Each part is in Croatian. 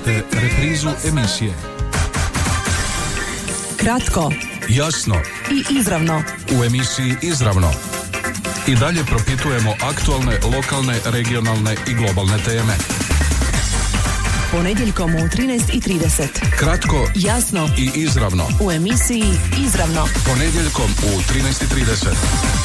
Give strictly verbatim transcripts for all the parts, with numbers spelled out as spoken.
Slušate reprizu emisije Kratko, jasno i izravno. U emisiji Izravno i dalje propitujemo aktualne, lokalne, regionalne i globalne teme. Ponedjeljkom u trinaest i trideset. Kratko, jasno i izravno. U emisiji Izravno. Ponedjeljkom u trinaest i trideset.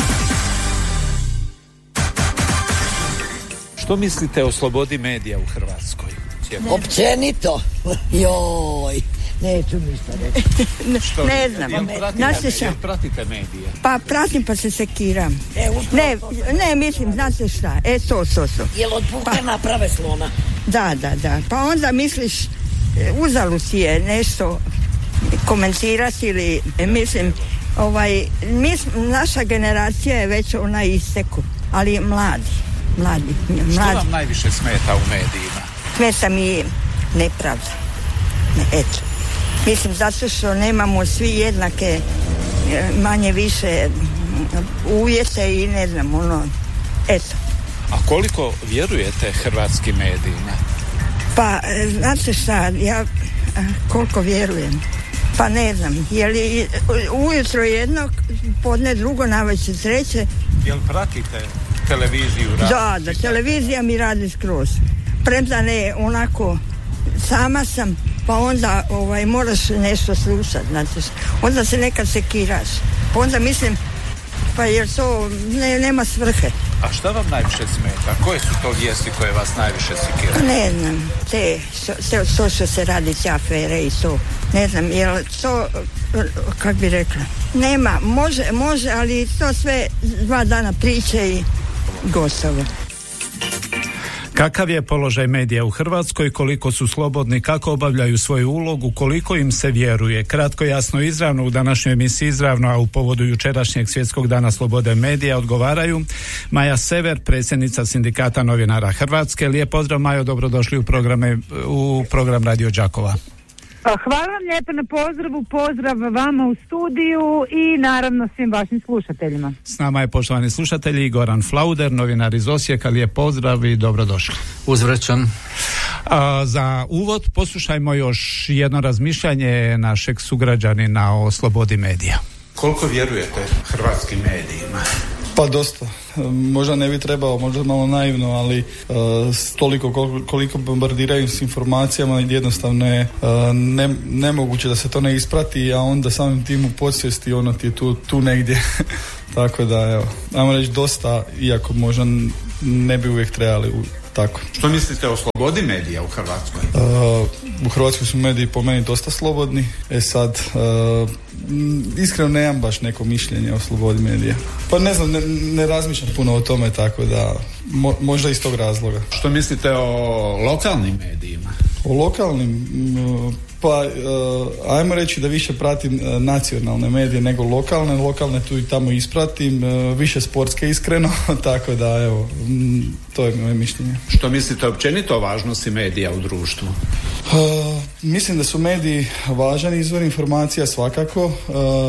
Što mislite o slobodi medija u Hrvatskoj? Općenito. Joj, neću ništa reći. ne, ne znam. Jel pratite, Znate jel pratite medije? Pa pratim pa se sekiram. E, ne, ne, mislim, znate šta? E, to, to, to. Jel od Puhana pa, prave slona? Da, da, da. Pa onda misliš, uzalud ti je nešto komentirati ili, mislim, ovaj, mi, naša generacija je već ona isteku, ali mladi. Mladi, mladi. Što vam najviše smeta u medijima? Smeta mi nepravda. Ne, eto. Mislim, zato što nemamo svi jednake, manje više uvjete i ne znam, ono, eto. A koliko vjerujete hrvatskim medijima? Pa, znate šta, ja koliko vjerujem? Pa ne znam, je li ujutro jedno, podne drugo, navečer treće. Jel pratite televiziju? Da, da, televizija mi radi skroz. Premda ne, onako, sama sam, pa onda ovaj, moraš nešto slušati, znači, onda se nekad sekiraš. Pa onda mislim, pa jer to ne, nema svrhe. A šta vam najviše smeta? Koje su to vijesti koje vas najviše sekiraju? Ne znam, te, te, to što se radi, te afere i to, ne znam, jer to, kak bi rekla, nema, može, može, ali to sve dva dana priče i gotovo. Kakav je položaj medija u Hrvatskoj, koliko su slobodni, kako obavljaju svoju ulogu, koliko im se vjeruje? Kratko, jasno, izravno u današnjoj emisiji Izravno, a u povodu jučerašnjeg svjetskog dana slobode medija odgovaraju Maja Sever, predsjednica Sindikata novinara Hrvatske. Lijep pozdrav, Majo, dobrodošli u, programe, u program Radio Đakova. Hvala vam lijepo na pozdravu, pozdrav vama u studiju i naravno svim vašim slušateljima. S nama je, poštovani slušatelji, Goran Flauder, novinar iz Osijeka. Lijep pozdrav i dobrodošli. Uzvraćam. A, za uvod poslušajmo još jedno razmišljanje našeg sugrađanina o slobodi medija. Koliko vjerujete hrvatskim medijima? Pa dosta. Možda ne bi trebao, možda malo naivno, ali uh, toliko koliko, koliko bombardiraju s informacijama, jednostavno je uh, ne, nemoguće da se to ne isprati, a onda samim tim u podsvijesti ono ti je tu, tu negdje. Tako da, evo, ajmo reći dosta, iako možda ne bi uvijek trebali u, tako. Što mislite o slobodi medija u Hrvatskoj? Uh, u Hrvatskoj su mediji po meni dosta slobodni. E sad, uh, iskreno nemam baš neko mišljenje o slobodi medija. Pa ne znam, ne, ne razmišljam puno o tome, tako da mo, možda iz tog razloga. Što mislite o lokalnim medijima? O lokalnim, pa uh, ajmo reći da više pratim uh, nacionalne medije nego lokalne. Lokalne tu i tamo ispratim, uh, više sportske iskreno, tako da evo, m, to je moje mišljenje. Što mislite općenito o važnosti medija u društvu? Uh, mislim da su mediji važan izvor informacija svakako, uh,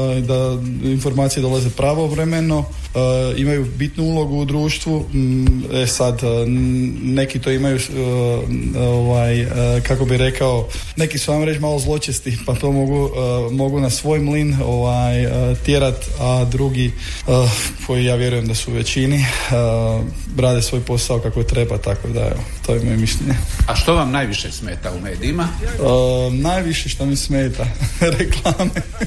da informacije dolaze pravovremeno, uh, imaju bitnu ulogu u društvu. Mm, e sad, uh, neki to imaju, uh, ovaj, uh, kako bi rekao, neki su vam reći malo zločesti, pa to mogu, uh, mogu na svoj mlin ovaj, uh, tjerat, a drugi, uh, koji ja vjerujem da su u većini, uh, rade svoj posao kako treba, tako da evo, to je moje mišljenje. A što vam najviše smeta u medijima? Uh, najviše što mi smeta reklame.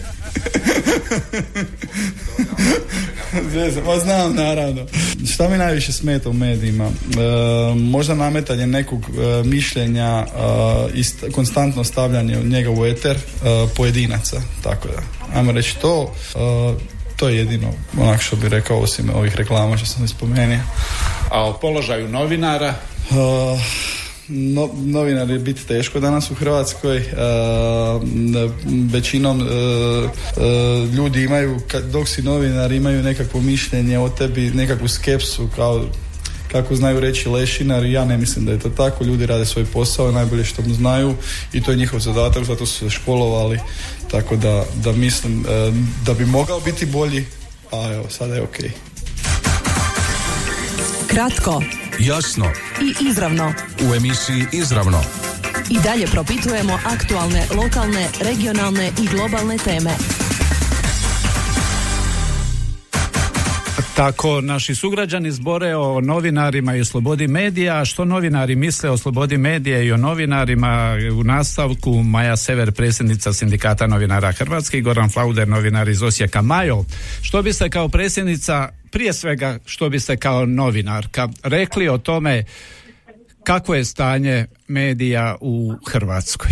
Ma znam, naravno. Šta mi najviše smeta u medijima? Uh, možda nametanje nekog uh, mišljenja uh, i st- konstantno stavljanje njega u eter uh, pojedinaca, tako da. Ajmo reći to, uh, to je jedino onak što bi rekao osim ovih reklama što sam spomenuo. A o položaju novinara? Uh, No, novinar je biti teško danas u Hrvatskoj. E, većinom e, e, ljudi imaju, dok si novinar, imaju nekakvo mišljenje o tebi, nekakvu skepsu, kao kako znaju reći lešinari. Ja ne mislim da je to tako. Ljudi rade svoj posao najbolje što znaju i to je njihov zadatak, zato su se školovali, tako da, da mislim e, da bi mogao biti bolji, a evo sada je okej. Kratko, jasno i izravno u emisiji Izravno. I dalje propitujemo aktualne, lokalne, regionalne i globalne teme. Tako naši sugrađani zbore o novinarima i o slobodi medija. A što novinari misle o slobodi medija i o novinarima? U nastavku Maja Sever, predsjednica Sindikata novinara Hrvatske, i Goran Flauder, novinar iz Osijeka. Majo, što biste kao predsjednica, prije svega što biste kao novinarka rekli o tome kako je stanje medija u Hrvatskoj?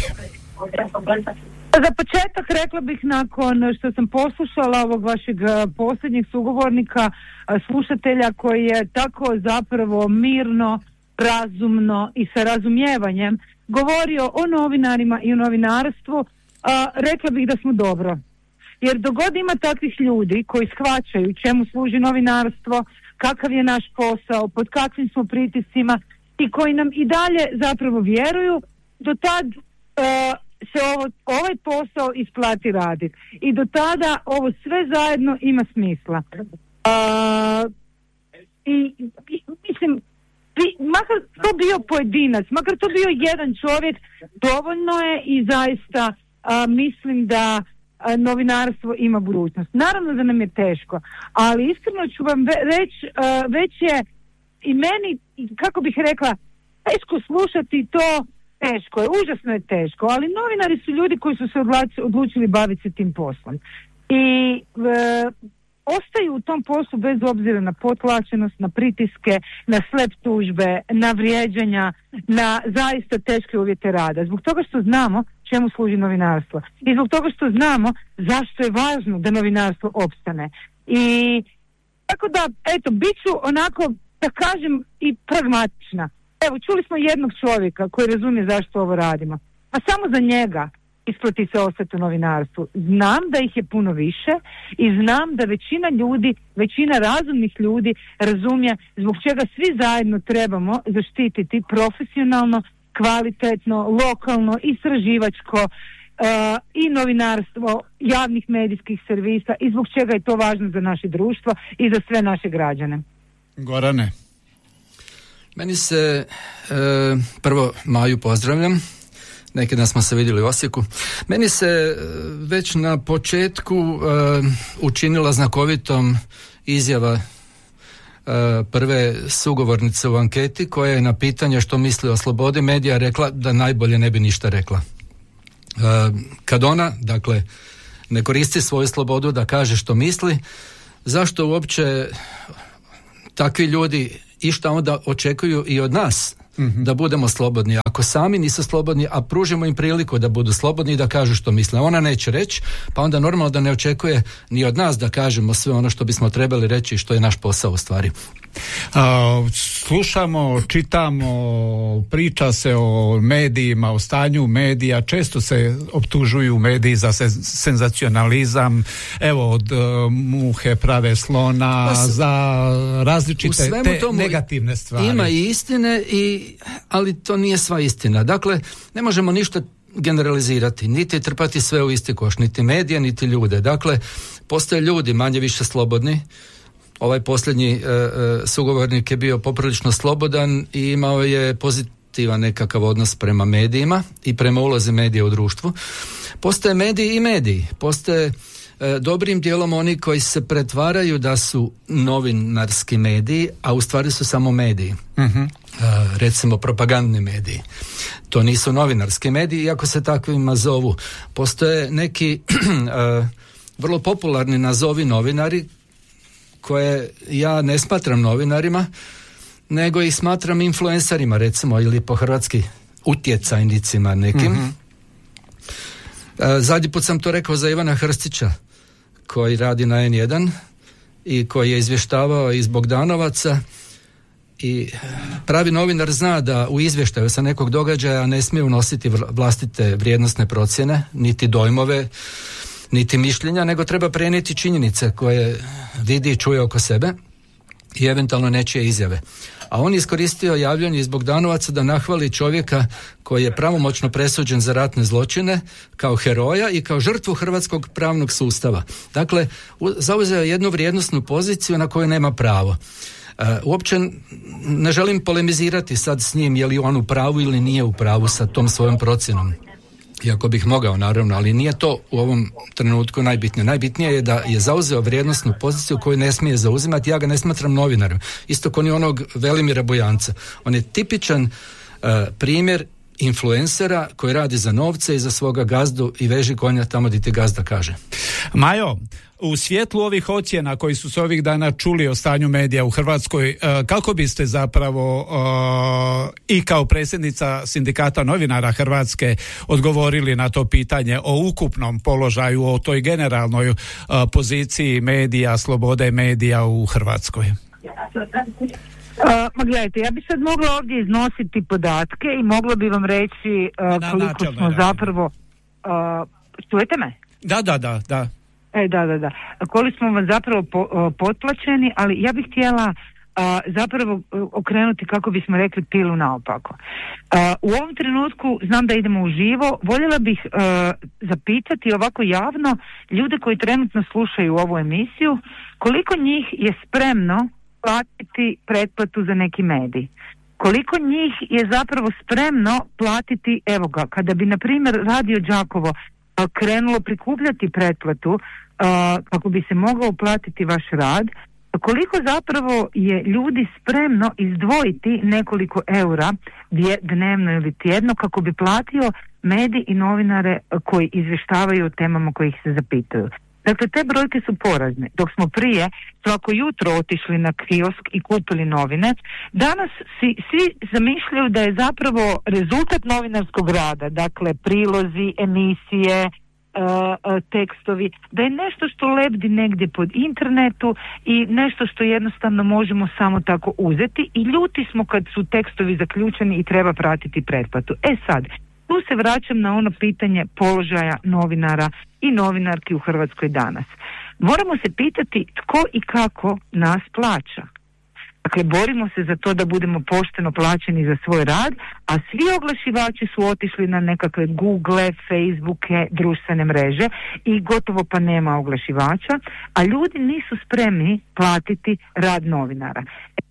Za početak rekla bih, nakon što sam poslušala ovog vašeg posljednjeg sugovornika, slušatelja, koji je tako zapravo mirno, razumno i sa razumijevanjem govorio o novinarima i o novinarstvu, rekla bih da smo dobro. Jer dok god ima takvih ljudi koji shvaćaju čemu služi novinarstvo, kakav je naš posao, pod kakvim smo pritiscima i koji nam i dalje zapravo vjeruju, do tad uh, se ovo, ovaj posao isplati raditi. I do tada ovo sve zajedno ima smisla. Uh, i, i mislim, bi, makar to bio pojedinac, makar to bio jedan čovjek, dovoljno je i zaista uh, mislim da uh, novinarstvo ima budućnost. Naravno da nam je teško, ali iskreno ću vam reći, uh, već je i meni, kako bih rekla, teško slušati to. Teško je, užasno je teško, ali novinari su ljudi koji su se odlučili baviti se tim poslom. I e, ostaju u tom poslu bez obzira na potlačenost, na pritiske, na slep tužbe, na vrijeđanja, na zaista teške uvjete rada. Zbog toga što znamo čemu služi novinarstvo. I zbog toga što znamo zašto je važno da novinarstvo opstane. I tako da, eto, bit ću onako, da kažem, i pragmatična. Evo, čuli smo jednog čovjeka koji razumije zašto ovo radimo. A samo za njega isplati se ostati u novinarstvu. Znam da ih je puno više i znam da većina ljudi, većina razumnih ljudi razumije zbog čega svi zajedno trebamo zaštititi profesionalno, kvalitetno, lokalno, istraživačko uh, i novinarstvo javnih medijskih servisa i zbog čega je to važno za naše društvo i za sve naše građane. Gorane. Meni se, e, prvo Maju pozdravljam, neki dan smo se vidjeli u Osijeku. Meni se e, već na početku e, učinila znakovitom izjava e, prve sugovornice u anketi, koja je na pitanje što misli o slobodi medija rekla da najbolje ne bi ništa rekla. E, kad ona, dakle, ne koristi svoju slobodu da kaže što misli, zašto uopće takvi ljudi i šta onda očekuju i od nas, mm-hmm. da budemo slobodni. Ako sami nisu slobodni, a pružimo im priliku da budu slobodni i da kažu što misle, ona neće reći, pa onda normalno da ne očekuje ni od nas da kažemo sve ono što bismo trebali reći i što je naš posao u stvari. A, slušamo, čitamo, priča se o medijima, o stanju medija, često se optužuju mediji za se, senzacionalizam, evo od uh, muhe prave slona, pa, za različite te negativne stvari. Ima i istine, i, ali to nije sva istina. Dakle, ne možemo ništa generalizirati, niti trpati sve u isti koš, niti medije, niti ljude. Dakle, postoje ljudi manje više slobodni. Ovaj posljednji uh, sugovornik je bio poprilično slobodan i imao je pozitivan nekakav odnos prema medijima i prema ulozi medija u društvu. Postoje mediji i mediji. Postoje uh, dobrim dijelom oni koji se pretvaraju da su novinarski mediji, a u stvari su samo mediji. Uh-huh. Uh, recimo propagandni mediji. To nisu novinarski mediji, iako se takvima zovu. Postoje neki uh, vrlo popularni nazovi novinari koje ja ne smatram novinarima, nego ih smatram influencerima, recimo, ili po hrvatski utjecajnicima nekim. Mm-hmm. Zadnji put sam to rekao za Ivana Hrstića, koji radi na en jedan i koji je izvještavao iz Bogdanovaca, i pravi novinar zna da u izvještaju sa nekog događaja ne smije unositi vlastite vrijednosne procjene, niti dojmove, niti mišljenja, nego treba prenijeti činjenice koje vidi i čuje oko sebe i eventualno nečije izjave. A on je iskoristio javljanje iz Bogdanovaca da nahvali čovjeka koji je pravomoćno presuđen za ratne zločine kao heroja i kao žrtvu hrvatskog pravnog sustava. Dakle, zauzeo je jednu vrijednosnu poziciju na koju nema pravo. Uh, uopće ne želim polemizirati sad s njim je li on u pravu ili nije u pravu sa tom svojom procjenom. Iako bih mogao, naravno, ali nije to u ovom trenutku najbitnije. Najbitnije je da je zauzeo vrijednosnu poziciju koju ne smije zauzimati. Ja ga ne smatram novinarom. Isto kao ni onog Velimira Bojanca. On je tipičan uh, primjer influencera koji radi za novce i za svoga gazdu i veži konja tamo gdje ti gazda kaže. Majo, u svjetlu ovih ocjena koji su se ovih dana čuli o stanju medija u Hrvatskoj, kako biste zapravo i kao predsjednica Sindikata novinara Hrvatske odgovorili na to pitanje o ukupnom položaju, o toj generalnoj poziciji medija, slobode medija u Hrvatskoj? Uh, ma gledajte, ja bi sad mogla ovdje iznositi podatke i mogla bi vam reći uh, koliko smo radi. zapravo uh, čujete me? Da, da, da, da. E, da, da, da. Koliko smo vam zapravo po, uh, potplaćeni, ali ja bih htjela uh, zapravo uh, okrenuti, kako bismo rekli, pilu naopako. Uh, u ovom trenutku znam da idemo u živo, voljela bih uh, zapitati ovako javno ljude koji trenutno slušaju ovu emisiju, koliko njih je spremno platiti pretplatu za neki medij. Koliko njih je zapravo spremno platiti, evo ga, kada bi na primjer Radio Đakovo krenulo prikupljati pretplatu uh, kako bi se mogao platiti vaš rad, koliko zapravo je ljudi spremno izdvojiti nekoliko eura dnevno ili tjedno kako bi platio medij i novinare koji izvještavaju o temama kojih se zapitaju. Dakle, te brojke su porazne. Dok smo prije svako jutro otišli na kiosk i kupili novine, danas si, svi zamišljaju da je zapravo rezultat novinarskog rada, dakle prilozi, emisije, uh, tekstovi, da je nešto što lebdi negdje pod internetu i nešto što jednostavno možemo samo tako uzeti i ljuti smo kad su tekstovi zaključeni i treba pratiti pretplatu. E sad, tu se vraćam na ono pitanje položaja novinara i novinarki u Hrvatskoj danas. Moramo se pitati tko i kako nas plaća. Dakle, borimo se za to da budemo pošteno plaćeni za svoj rad, a svi oglašivači su otišli na nekakve Google, Facebooke, društvene mreže i gotovo pa nema oglašivača, a ljudi nisu spremni platiti rad novinara.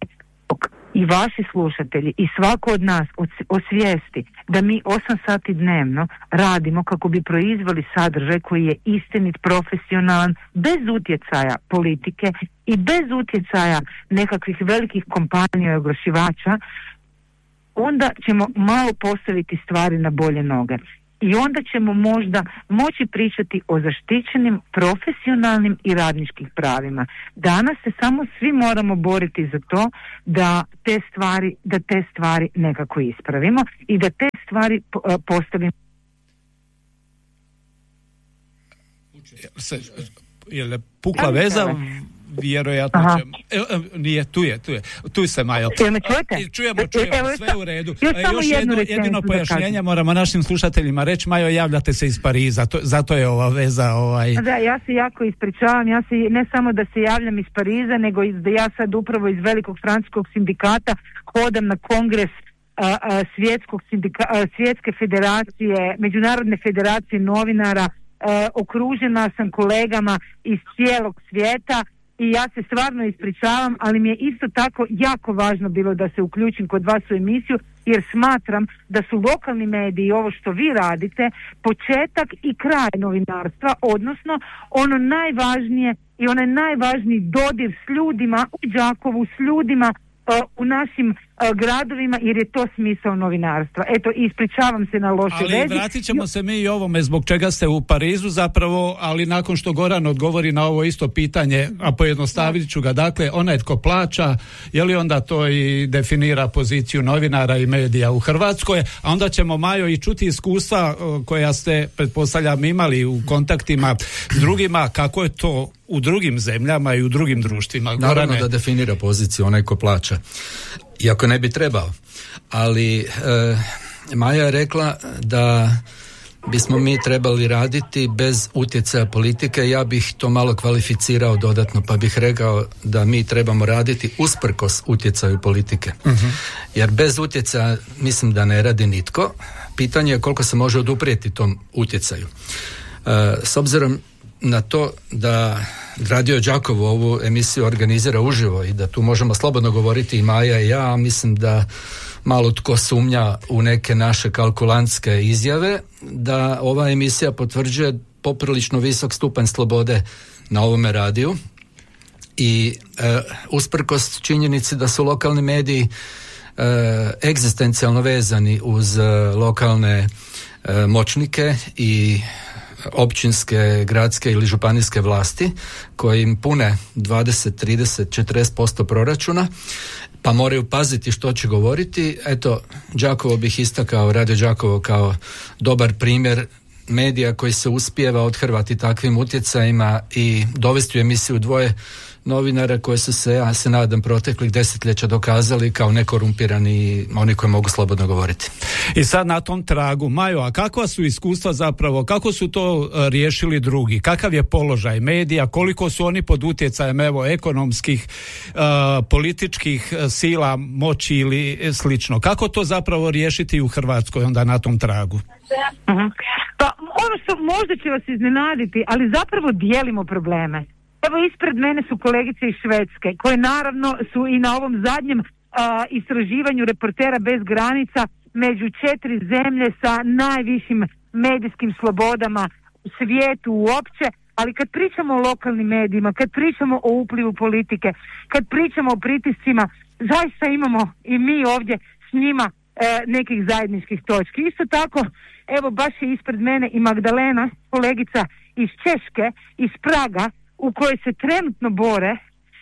I vaši slušatelji i svako od nas osvijesti da mi osam sati dnevno radimo kako bi proizveli sadržaj koji je istinit, profesionalan, bez utjecaja politike i bez utjecaja nekakvih velikih kompanija i oglašivača, onda ćemo malo postaviti stvari na bolje noge. I onda ćemo možda moći pričati o zaštićenim profesionalnim i radničkim pravima. Danas se samo svi moramo boriti za to da te stvari, da te stvari nekako ispravimo i da te stvari postavimo. Je li pukla veza? Vjerojatno ćemo. E, nije, tu je, tu je. Tu se, Majo. Čujemo, čujete? Čujemo, čujemo, Evo, sve u redu. Još, e, još jedno, jedino pojašnjenje moramo našim slušateljima reći. Majo, javljate se iz Pariza, to, zato je ova veza. Ovaj... Da, ja se jako ispričavam. Ja se, ne samo da se javljam iz Pariza, nego da ja sad upravo iz velikog francuskog sindikata hodam na kongres a, a, svjetskog sindika, a, svjetske federacije, međunarodne federacije novinara. A, okružena sam kolegama iz cijelog svijeta. I ja se stvarno ispričavam, ali mi je isto tako jako važno bilo da se uključim kod vas u emisiju, jer smatram da su lokalni mediji i ovo što vi radite početak i kraj novinarstva, odnosno ono najvažnije i onaj najvažniji dodir s ljudima u Đakovu, s ljudima uh, u našim uh, gradovima, jer je to smisao novinarstva. Eto, ispričavam se na loše vezi. Ali vratit ćemo se mi i ovome zbog čega ste u Parizu zapravo, ali nakon što Goran odgovori na ovo isto pitanje, a pojednostavit ću ga, dakle, onaj tko plaća, je li onda to i definira poziciju novinara i medija u Hrvatskoj, a onda ćemo, Majo, i čuti iskustva koja ste, pretpostavljam, imali u kontaktima s drugima, kako je to u drugim zemljama i u drugim društvima. Naravno Gorane. Da definira poziciju onaj ko plaća. Iako ne bi trebao. Ali e, Maja je rekla da bismo mi trebali raditi bez utjecaja politike. Ja bih to malo kvalificirao dodatno, pa bih rekao da mi trebamo raditi usprkos utjecaju politike. Uh-huh. Jer bez utjecaja mislim da ne radi nitko. Pitanje je koliko se može oduprijeti tom utjecaju. E, s obzirom na to da Radio Đakovo ovu emisiju organizira uživo i da tu možemo slobodno govoriti i Maja i ja, mislim da malo tko sumnja u neke naše kalkulantske izjave, da ova emisija potvrđuje poprilično visok stupanj slobode na ovome radiju i e, usprkos činjenici da su lokalni mediji e, egzistencijalno vezani uz e, lokalne e, moćnike i općinske, gradske ili županijske vlasti koji im pune dvadeset, trideset, četrdeset posto proračuna, pa moraju paziti što će govoriti. Eto, Đakovo bih istakao, Radio Đakovo kao dobar primjer medija koji se uspijeva othrvati takvim utjecajima i dovesti u emisiju dvoje novinara koji su se, ja se nadam, proteklih desetljeća dokazali kao nekorumpirani, oni koji mogu slobodno govoriti. I sad na tom tragu, Majo, a kakva su iskustva zapravo, kako su to uh, riješili drugi? Kakav je položaj medija, koliko su oni pod utjecajem evo ekonomskih, uh, političkih sila, moći ili slično? Kako to zapravo riješiti u Hrvatskoj onda na tom tragu? Uh-huh. Pa ono što možda će vas iznenaditi, ali zapravo dijelimo probleme. Evo ispred mene su kolegice iz Švedske, koje naravno su i na ovom zadnjem uh, istraživanju Reportera bez granica među četiri zemlje sa najvišim medijskim slobodama u svijetu uopće, ali kad pričamo o lokalnim medijima, kad pričamo o uplivu politike, kad pričamo o pritiscima, zaista imamo i mi ovdje s njima uh, nekih zajedničkih točki. Isto tako, evo baš je ispred mene i Magdalena, kolegica iz Češke, iz Praga, u kojoj se trenutno bore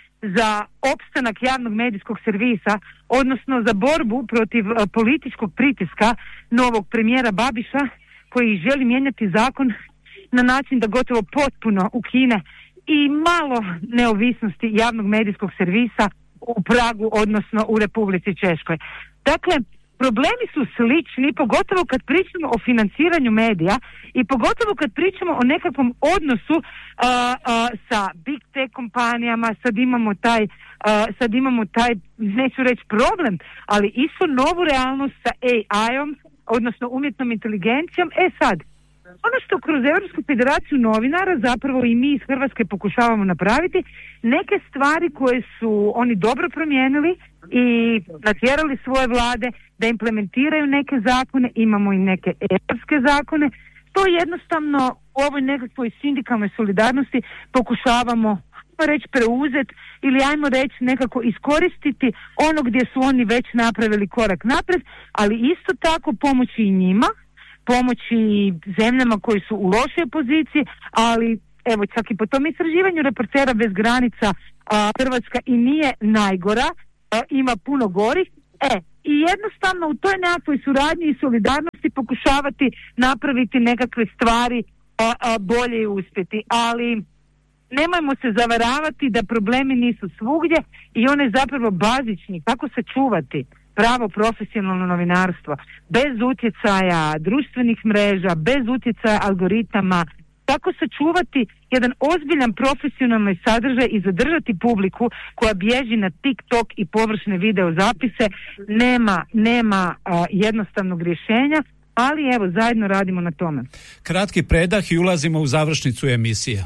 za opstanak javnog medijskog servisa, odnosno za borbu protiv uh, političkog pritiska novog premijera Babiša, koji želi mijenjati zakon na način da gotovo potpuno ukine i malo neovisnosti javnog medijskog servisa u Pragu, odnosno u Republici Češkoj. Dakle, problemi su slični, pogotovo kad pričamo o financiranju medija i pogotovo kad pričamo o nekakvom odnosu uh, uh, sa big tech kompanijama. Sad imamo taj, uh, sad imamo taj, neću reći problem, ali isto novu realnost sa A I-om, odnosno umjetnom inteligencijom. E sad, ono što kroz Europsku federaciju novinara zapravo i mi iz Hrvatske pokušavamo napraviti, neke stvari koje su oni dobro promijenili i natjerali svoje vlade da implementiraju neke zakone, imamo i neke europske zakone, to jednostavno u ovoj nekakvoj sindikalnoj solidarnosti pokušavamo reći preuzeti ili ajmo reći nekako iskoristiti ono gdje su oni već napravili korak naprijed, ali isto tako pomoći i njima, pomoći zemljama koji su u lošoj poziciji, ali evo čak i po tom istraživanju Reportera bez granica a, Hrvatska i nije najgora, a, ima puno gorih. E, i jednostavno u toj nekakvoj suradnji i solidarnosti pokušavati napraviti nekakve stvari a, a, bolje i uspjeti, ali nemojmo se zavaravati da problemi nisu svugdje i one zapravo bazični, kako se čuvati pravo profesionalno novinarstvo, bez utjecaja društvenih mreža, bez utjecaja algoritama, kako sačuvati jedan ozbiljan profesionalni sadržaj i zadržati publiku koja bježi na TikTok i površne video zapise, nema, nema a, jednostavnog rješenja, ali evo, zajedno radimo na tome. Kratki predah i ulazimo u završnicu emisije.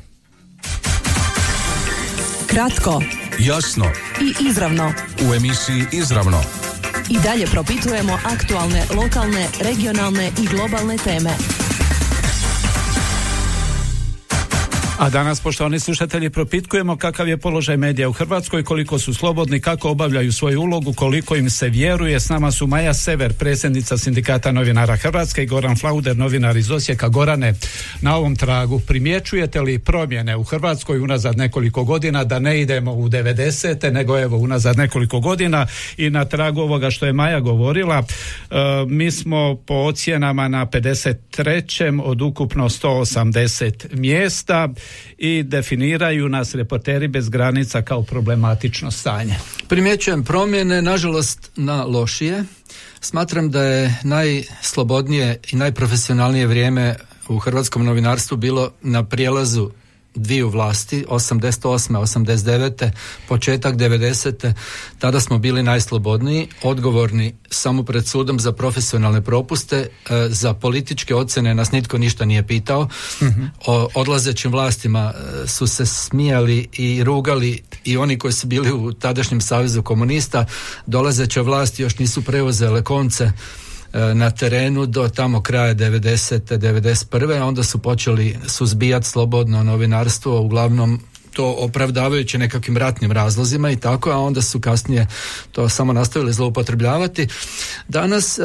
Kratko, jasno i izravno. U emisiji Izravno I dalje propitujemo aktualne, lokalne, regionalne i globalne teme. A danas, poštovani slušatelji, propitkujemo kakav je položaj medija u Hrvatskoj, koliko su slobodni, kako obavljaju svoju ulogu, koliko im se vjeruje. S nama su Maja Sever, predsjednica Sindikata novinara Hrvatske, i Goran Flauder, novinar iz Osijeka. Gorane, na ovom tragu primjećujete li promjene u Hrvatskoj unazad nekoliko godina, da ne idemo u devedesete, nego evo unazad nekoliko godina, i na tragu ovoga što je Maja govorila, e, mi smo po ocjenama na pedeset trećem od ukupno sto osamdeset mjesta i definiraju nas Reporteri bez granica kao problematično stanje. Primjećujem promjene, nažalost na lošije. Smatram da je najslobodnije i najprofesionalnije vrijeme u hrvatskom novinarstvu bilo na prijelazu dviju vlasti, osamdeset osme, osamdeset devete, početak devedesete, tada smo bili najslobodniji, odgovorni samo pred sudom za profesionalne propuste, za političke ocjene nas nitko ništa nije pitao. Mm-hmm. O odlazećim vlastima su se smijali i rugali i oni koji su bili u tadašnjem Savezu komunista. Dolazeće vlasti još nisu preuzele konce na terenu do tamo kraja devedesete, devedeset prve, a onda su počeli suzbijati slobodno novinarstvo, uglavnom to opravdavajući nekakvim ratnim razlozima i tako, a onda su kasnije to samo nastavili zloupotrebljavati. Danas e,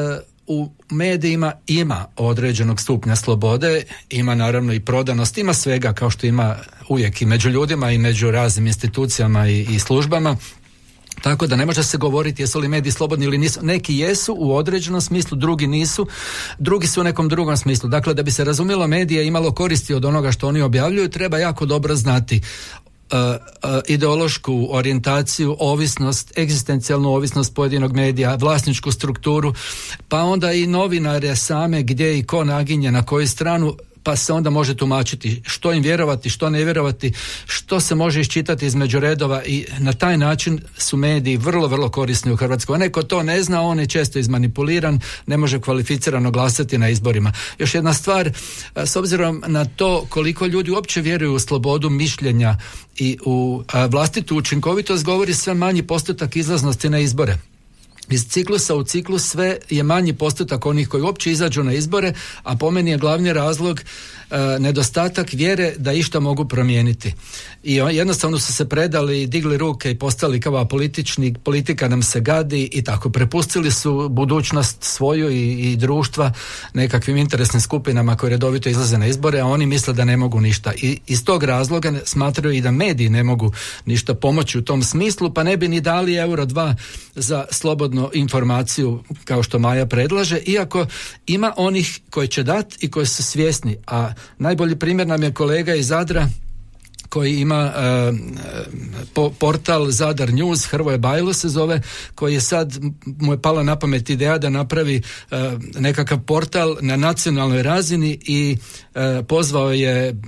u medijima ima određenog stupnja slobode, ima naravno i prodanost, ima svega kao što ima uvijek i među ljudima i među raznim institucijama i, i službama. Tako da ne može se govoriti jesu li mediji slobodni ili nisu. Neki jesu u određenom smislu, drugi nisu, drugi su u nekom drugom smislu. Dakle, da bi se razumjelo medije imalo koristi od onoga što oni objavljuju, treba jako dobro znati uh, uh, ideološku orijentaciju, ovisnost, egzistencijalnu ovisnost pojedinog medija, vlasničku strukturu, pa onda i novinare same gdje i ko naginje na koju stranu, pa se onda može tumačiti što im vjerovati, što ne vjerovati, što se može iščitati između redova i na taj način su mediji vrlo, vrlo korisni u Hrvatskoj. Neko to ne zna, on je često izmanipuliran, ne može kvalificirano glasati na izborima. Još jedna stvar, s obzirom na to koliko ljudi uopće vjeruju u slobodu mišljenja i u vlastitu učinkovitost, govori sve manji postotak izlaznosti na izbore. Iz ciklusa u ciklus sve je manji postotak onih koji uopće izađu na izbore, a po meni je glavni razlog e, nedostatak vjere da išta mogu promijeniti. I jednostavno su se predali, digli ruke i postali kao apolitični, politika nam se gadi i tako. Prepustili su budućnost svoju i, i društva nekakvim interesnim skupinama koje redovito izlaze na izbore, a oni misle da ne mogu ništa. I iz tog razloga smatraju i da mediji ne mogu ništa pomoći u tom smislu, pa ne bi ni dali euro dva za slobodnu informaciju kao što Maja predlaže, iako ima onih koji će dati i koji su svjesni, a najbolji primjer nam je kolega iz Zadra koji ima uh, po, portal Zadar News, Hrvoje Bajlo se zove, koji je sad, mu je pala na pamet ideja da napravi uh, nekakav portal na nacionalnoj razini i uh, pozvao je uh,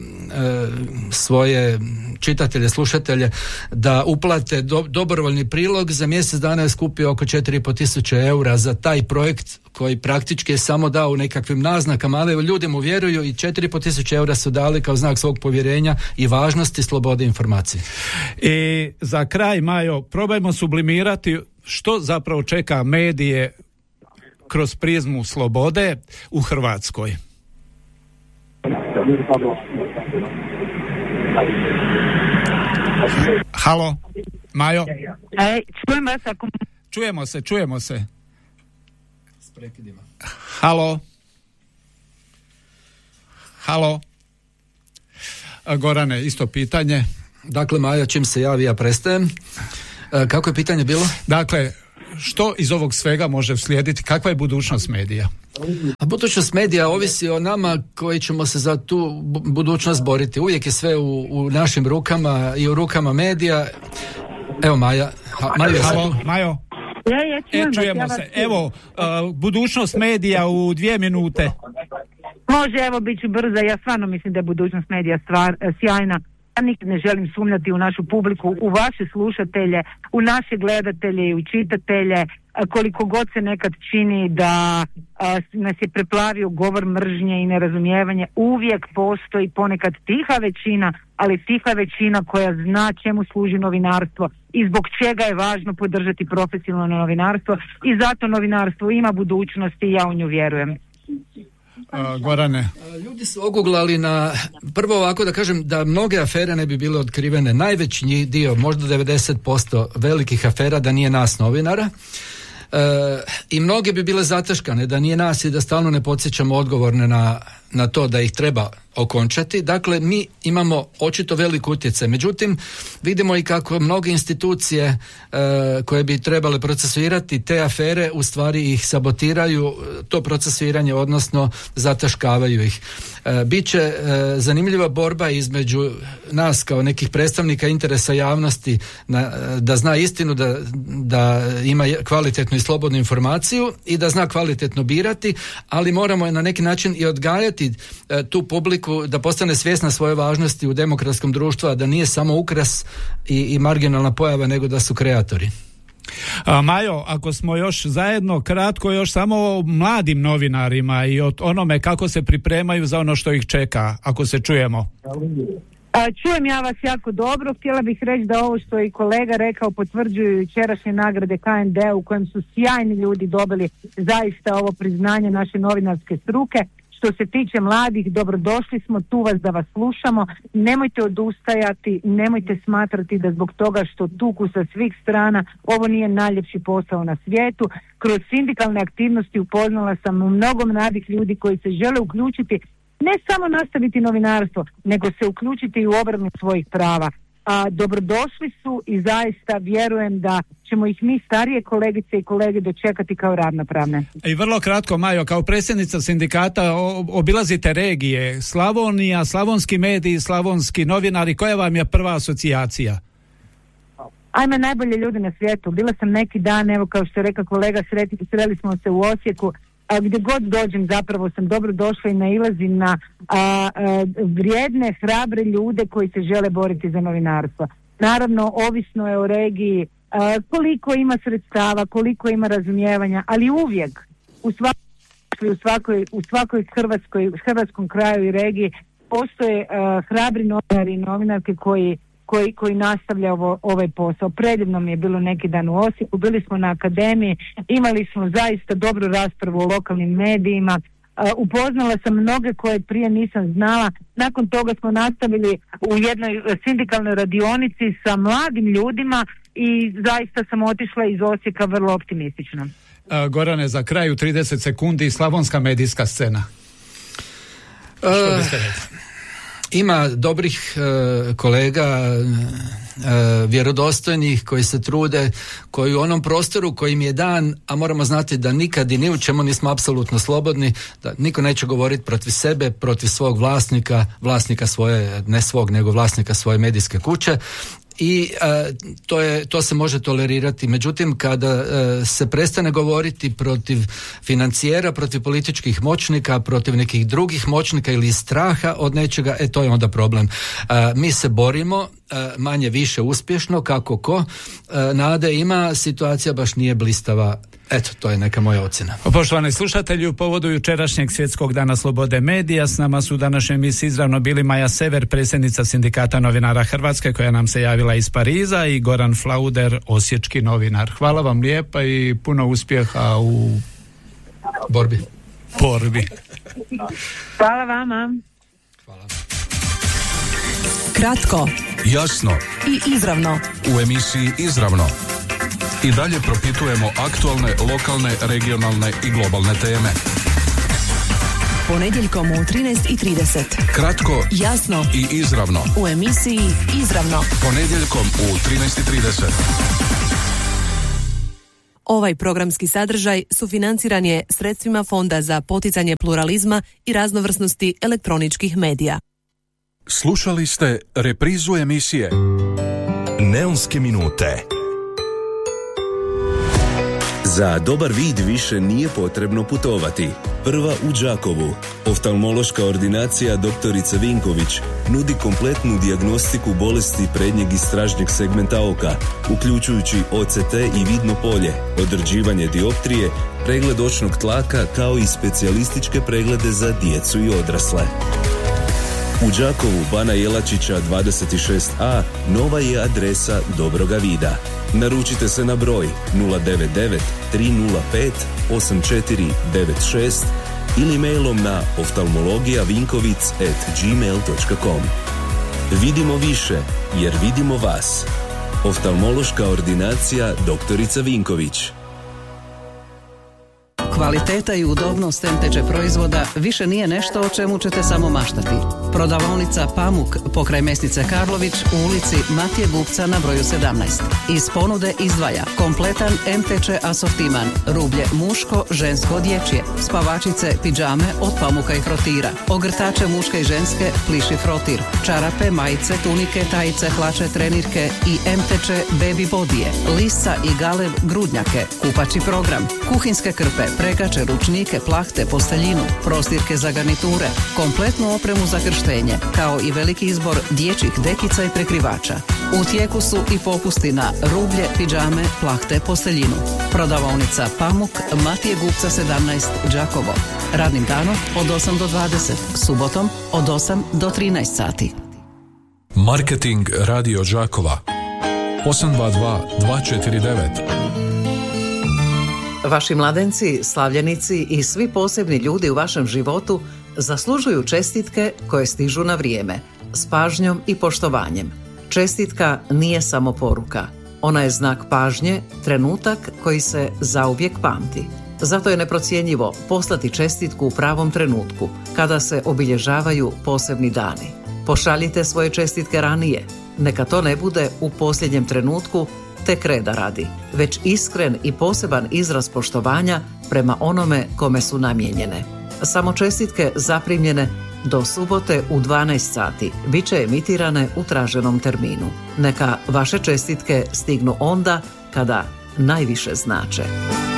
svoje čitatelje, slušatelje da uplate do, dobrovoljni prilog. Za mjesec dana je skupio oko četiri i pol tisuće eura za taj projekt koji praktički je samo dao nekakvim naznakama, ali ljudi mu vjeruju i četiri i pol tisuće eura su dali kao znak svog povjerenja i važnosti slobode informacije. I za kraj, Majo, probajmo sublimirati što zapravo čeka medije kroz prizmu slobode u Hrvatskoj. Halo, Majo? E, čujemo vas ako... Čujemo se, čujemo se. Halo? Halo? Gorane, isto pitanje. Dakle, Maja, čim se javi, ja prestajem. E, kako je pitanje bilo? Dakle, što iz ovog svega može slijediti? Kakva je budućnost medija? A budućnost medija ovisi o nama koji ćemo se za tu budućnost boriti. Uvijek je sve u, u našim rukama i u rukama medija. Evo Maja. Ha, Maja Halo, Majo? Ja, ja čujem, e, čujemo ja se. Evo, uh, budućnost medija u dvije minute. Može, evo, bit ću brza. Ja stvarno mislim da je budućnost medija stvar sjajna. Ja nikad ne želim sumnjati u našu publiku, u vaše slušatelje, u naše gledatelje i u čitatelje, koliko god se nekad čini da a, nas je preplavio govor mržnje i nerazumijevanje, uvijek postoji ponekad tiha većina, ali tiha većina koja zna čemu služi novinarstvo i zbog čega je važno podržati profesionalno novinarstvo i zato novinarstvo ima budućnosti i ja u nju vjerujem. Uh, Gorane. Ljudi su oguglali na, prvo ovako da kažem da mnoge afere ne bi bile otkrivene, najveći dio, možda devedeset posto velikih afera da nije nas novinara. E, i mnoge bi bile zataškane da nije nas i da stalno ne podsjećamo odgovorne na, na to da ih treba okončati. Dakle, mi imamo očito velik utjecaj. Međutim, vidimo i kako mnoge institucije e, koje bi trebale procesuirati te afere u stvari ih sabotiraju, to procesuiranje, odnosno zataškavaju ih. E, Biće e, zanimljiva borba između nas kao nekih predstavnika interesa javnosti na, da zna istinu, da, da ima kvalitetnu i slobodnu informaciju i da zna kvalitetno birati, ali moramo na neki način i odgajati okupirati e, tu publiku da postane svjesna svoje važnosti u demokratskom društvu, a da nije samo ukras i, i marginalna pojava, nego da su kreatori. A, Majo, ako smo još zajedno, kratko još samo o mladim novinarima i o onome kako se pripremaju za ono što ih čeka, ako se čujemo. A, čujem ja vas jako dobro. Htjela bih reći da ovo što je i kolega rekao potvrđuju jučerašnje nagrade K N D u kojem su sjajni ljudi dobili zaista ovo priznanje naše novinarske struke. Što se tiče mladih, dobrodošli smo, tu vas da vas slušamo. Nemojte odustajati, nemojte smatrati da zbog toga što tuku sa svih strana ovo nije najljepši posao na svijetu. Kroz sindikalne aktivnosti upoznala sam mnogo mladih ljudi koji se žele uključiti, ne samo nastaviti novinarstvo, nego se uključiti i u obranu svojih prava. A, dobrodošli su i zaista vjerujem da ćemo ih mi starije kolegice i kolege dočekati kao ravnopravne. I vrlo kratko, Majo, kao predsjednica sindikata obilazite regije, Slavonija, slavonski mediji, slavonski novinari, koja vam je prva asocijacija? Ajme, najbolje ljudi na svijetu. Bila sam neki dan, evo kao što je rekao kolega, sreti, sreli smo se u Osijeku, a gdje god dođem zapravo sam dobro došla i nailazim na a, a, vrijedne, hrabre ljude koji se žele boriti za novinarstvo. Naravno, ovisno je o regiji a, koliko ima sredstava, koliko ima razumijevanja, ali uvijek u svakoj, u svakoj, u svakoj hrvatskoj, hrvatskom kraju i regiji postoje a, hrabri novinari i novinarke koji Koji, koji nastavlja ovo, ovaj posao. Predivno mi je bilo neki dan u Osijeku, bili smo na akademiji, imali smo zaista dobru raspravu o lokalnim medijima, uh, upoznala sam mnoge koje prije nisam znala, nakon toga smo nastavili u jednoj sindikalnoj radionici sa mladim ljudima i zaista sam otišla iz Osijeka vrlo optimistično. Uh, Gorane, za kraju trideset sekundi, slavonska medijska scena. Uh, Što biste rekli? Ima dobrih e, kolega e, vjerodostojnih koji se trude, koji u onom prostoru koji im je dan, a moramo znati da nikad i ni u čemu nismo apsolutno slobodni, da niko neće govoriti protiv sebe, protiv svog vlasnika, vlasnika svoje, ne svog, nego vlasnika svoje medijske kuće. I e, to, je, to se može tolerirati. Međutim, kada e, se prestane govoriti protiv financijera, protiv političkih moćnika, protiv nekih drugih moćnika ili straha od nečega, e to je onda problem. E, mi se borimo, e, manje više uspješno, kako ko. E, nade ima, situacija baš nije blistava. Eto, to je neka moja ocjena. Poštovani slušatelji, u povodu jučerašnjeg svjetskog dana slobode medija, s nama su u današnjoj emisiji izravno bili Maja Sever, predsjednica Sindikata novinara Hrvatske, koja nam se javila iz Pariza, i Goran Flauder, osječki novinar. Hvala vam lijepa i puno uspjeha u borbi. borbi. Hvala vama. Hvala. Kratko, jasno i izravno. U emisiji Izravno i dalje propitujemo aktualne, lokalne, regionalne i globalne teme. Ponedjeljkom u trinaest i trideset. Kratko, jasno i izravno. U emisiji Izravno. Ponedjeljkom u trinaest i trideset. Ovaj programski sadržaj sufinanciran je sredstvima Fonda za poticanje pluralizma i raznovrsnosti elektroničkih medija. Slušali ste reprizu emisije Neonske minute. Za dobar vid više nije potrebno putovati. Prva u Đakovu. Oftalmološka ordinacija doktorica Vinković nudi kompletnu dijagnostiku bolesti prednjeg i stražnjeg segmenta oka, uključujući O C T i vidno polje, određivanje dioptrije, pregled očnog tlaka kao i specijalističke preglede za djecu i odrasle. U Đakovu Bana Jelačića dvadeset šest a nova je adresa dobroga vida. Naručite se na broj nula devet devet tri nula pet osam četiri devet šest ili mailom na oftalmologijavinkovic at gmail dot com. Vidimo više jer vidimo vas. Oftalmološka ordinacija doktorica Vinković. Kvaliteta i udobnost em te će proizvoda više nije nešto o čemu ćete samo maštati. Prodavaonica Pamuk pokraj Mesnice Karlović u ulici Matije Gupca na broju sedamnaest. Iz ponude izdvaja kompletan em te će asortiman, rublje muško, žensko, dječje, spavačice, pidžame od pamuka i frotira, ogrtače muške i ženske, pliši frotir, čarape, majice, tunike, tajice, hlače, trenirke i em te će baby bodije, lisa i galev grudnjake, kupači program, kuhinske krpe, pregače, ručnike, plahte, posteljinu, prostirke za garniture, kompletnu opremu za krštenje, kao i veliki izbor dječjih dekica i prekrivača. U tijeku su i popusti na rublje, pidžame, plahte, posteljinu. Prodavaonica Pamuk, Matije Gupca sedamnaest, Đakovo. Radnim danom od osam do dvadeset, subotom od osam do trinaest sati. Marketing Radio Đakova osam dva dva dva četiri devet. Vaši mladenci, slavljenici i svi posebni ljudi u vašem životu zaslužuju čestitke koje stižu na vrijeme, s pažnjom i poštovanjem. Čestitka nije samo poruka. Ona je znak pažnje, trenutak koji se zauvijek pamti. Zato je neprocjenjivo poslati čestitku u pravom trenutku, kada se obilježavaju posebni dani. Pošaljite svoje čestitke ranije. Neka to ne bude u posljednjem trenutku, tek reda radi, već iskren i poseban izraz poštovanja prema onome kome su namijenjene. Samo čestitke zaprimljene do subote u dvanaest sati bit će emitirane u traženom terminu. Neka vaše čestitke stignu onda kada najviše znače.